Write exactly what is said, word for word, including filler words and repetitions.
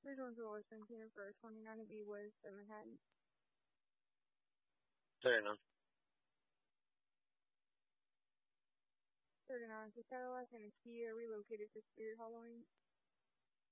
Original Joel was seventeen for twenty-nine of E was in Manhattan. thirty-nine. thirty-nine. So Cadillac and a Kia relocated to Spirit Halloween.